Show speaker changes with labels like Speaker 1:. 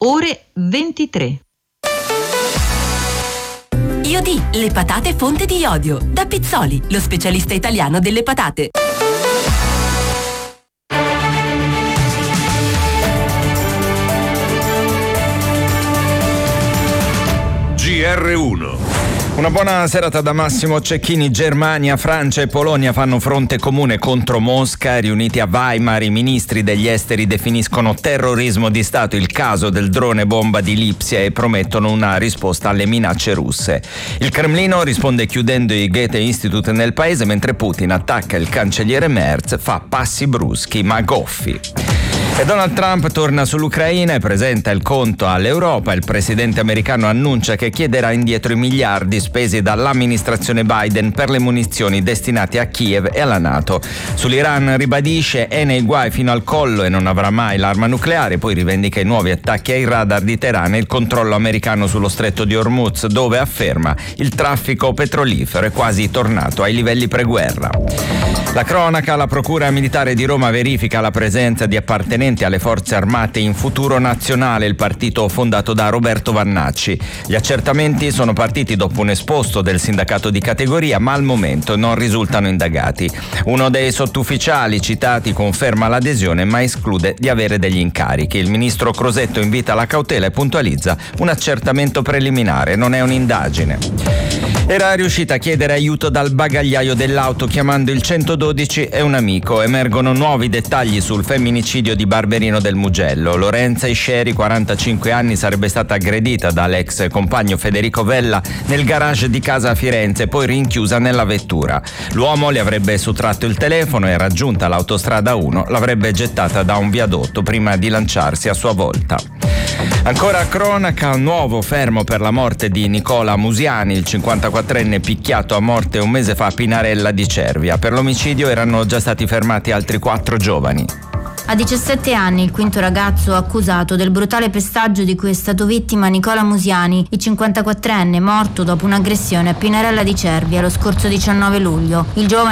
Speaker 1: ore 23.
Speaker 2: Iodì, le patate fonte di iodio. Da Pizzoli, lo specialista italiano delle patate.
Speaker 3: GR1.
Speaker 4: Una buona serata da Massimo Cecchini. Germania, Francia e Polonia fanno fronte comune contro Mosca. Riuniti a Weimar, i ministri degli esteri definiscono terrorismo di Stato il caso del drone bomba di Lipsia e promettono una risposta alle minacce russe. Il Cremlino risponde chiudendo i Goethe Institute nel paese, mentre Putin attacca il cancelliere Merz, fa passi bruschi ma goffi. E Donald Trump torna sull'Ucraina e presenta il conto all'Europa. Il presidente americano annuncia che chiederà indietro i miliardi spesi dall'amministrazione Biden per le munizioni destinate a Kiev e alla NATO. Sull'Iran ribadisce è nei guai fino al collo e non avrà mai l'arma nucleare, poi rivendica i nuovi attacchi ai radar di Teheran e il controllo americano sullo stretto di Hormuz, dove afferma il traffico petrolifero è quasi tornato ai livelli preguerra. La cronaca, la Procura Militare di Roma verifica la presenza di appartenenti alle forze armate in Futuro Nazionale, il partito fondato da Roberto Vannacci. Gli accertamenti sono partiti dopo un esposto del sindacato di categoria, ma al momento non risultano indagati. Uno dei sottufficiali citati conferma l'adesione, ma esclude di avere degli incarichi. Il ministro Crosetto invita alla cautela e puntualizza un accertamento preliminare, non è un'indagine. Era riuscita a chiedere aiuto dal bagagliaio dell'auto chiamando il 112 e un amico. Emergono nuovi dettagli sul femminicidio di Barberino del Mugello. Lorenza Isceri, 45 anni, sarebbe stata aggredita dall'ex compagno Federico Vella nel garage di casa a Firenze, poi rinchiusa nella vettura. L'uomo le avrebbe sottratto il telefono e, raggiunta l'autostrada 1, l'avrebbe gettata da un viadotto prima di lanciarsi a sua volta. Ancora cronaca, un nuovo fermo per la morte di Nicola Musiani, il 54enne picchiato a morte un mese fa a Pinarella di Cervia. Per l'omicidio erano già stati fermati altri 4 giovani.
Speaker 5: A 17 anni il quinto ragazzo accusato del brutale pestaggio di cui è stato vittima Nicola Musiani, il 54enne morto dopo un'aggressione a Pinarella di Cervia lo scorso 19 luglio. Il giovane